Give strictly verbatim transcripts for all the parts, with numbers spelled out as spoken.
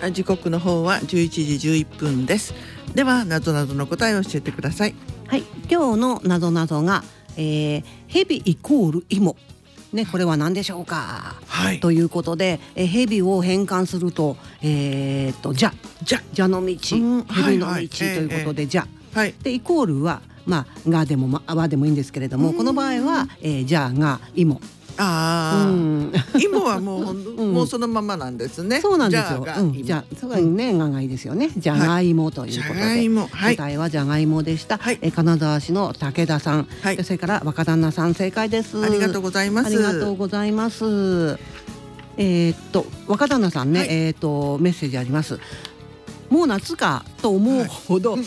時刻の方はじゅういちじじゅういっぷんです。ではなぞなぞの答えを教えてください。 はい、今日のなぞなぞが、えー、蛇イコール芋ね、これは何でしょうか、 はい、 ということで、え蛇を変換すると、えー、っとじゃじゃじゃの道、 うん蛇の道、 はいはい、 ということで、えー、じゃ、 はい、 でイコールはまあがでもまあでもいいんですけれども、この場合は、えー、じゃが芋。 ああ、うん、芋はもう、うん、もうそのままなんですね。 そうなんですよ。 じゃあ、うん、 じゃあ、そうがね、ががいいですよね。じゃがいもということで、はい、答えはじゃがいもでした。はい、え金沢市の武田さん、はい、それから若旦那さん正解です。 ありがとうございます。 ありがとうございます。えー、っと若旦那さんね、はい、えー、っとメッセージあります。もう夏かと思うほど、はい、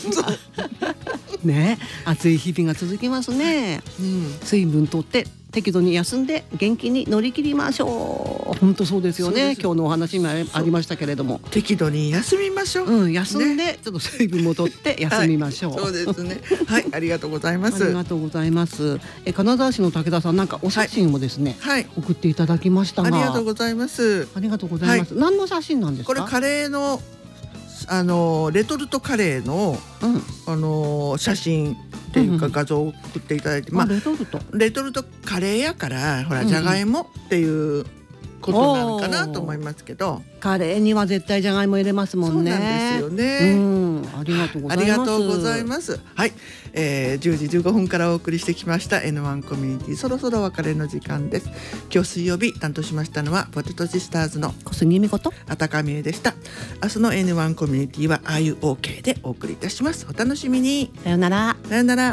ね、暑い日々が続きますね。うん、水分とって適度に休んで元気に乗り切りましょう。本当そうですよね。今日のお話もありましたけれども、 適度に休みましょう。 うん、休んで、ね、ちょっと水分もとって休みましょう。 はい、そうですね。はい、ありがとうございます。 ありがとうございます。え金沢市の武田さん、なんかお写真をですね、はい、送っていただきましたが、 ありがとうございます。 ありがとうございます。はい、何の写真なんですか？ これカレーのあのレトルトカレーの、うん、あの写真っていうか画像を送っていただいて、うん、まあレトルトレトルトカレーやからほら、うん、じゃがいもっていうことなのかなと思いますけど、 カレーには絶対じゃがいも入れますもんね。 そうなんですよね。 うん、ありがとうございます。 ありがとうございます。はい、えー、じゅうじじゅうごふんからお送りしてきました エヌワン コミュニティ、そろそろお別れの時間です。今日水曜日担当しましたのはポテトシスターズの小杉美子とあたかみえでした。明日の エヌワン コミュニティは アーユーオーケー でお送りいたします。お楽しみに。 さよなら。 さよなら。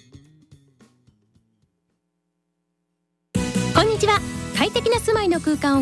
こんにちは。快適な住まいの空間を